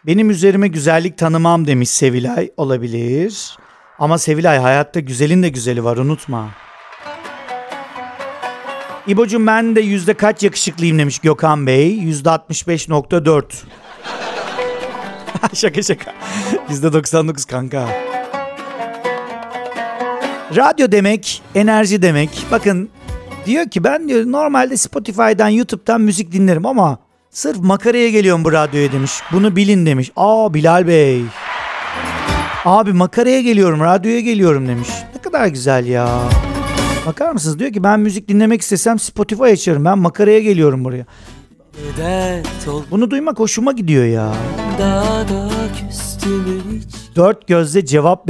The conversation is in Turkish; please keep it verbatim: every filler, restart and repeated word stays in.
Benim üzerime güzellik tanımam demiş Sevilay. Olabilir. Ama Sevilay, hayatta güzelin de güzeli var, unutma. İbocuğum ben de yüzde kaç yakışıklıyım demiş Gökhan Bey. Yüzde altmış beş nokta dört. Şaka şaka. Yüzde doksan dokuz kanka. Radyo demek enerji demek. Bakın diyor ki ben diyor normalde Spotify'dan, YouTube'dan müzik dinlerim ama sırf makaraya geliyorum bu radyoya demiş. Bunu bilin demiş. Aa Bilal Bey. Abi makaraya geliyorum, radyoya geliyorum demiş. Ne kadar güzel ya. Bakar mısınız? Diyor ki ben müzik dinlemek istesem Spotify açarım. Ben makaraya geliyorum buraya. Bunu duymak hoşuma gidiyor ya. Dört gözle cevap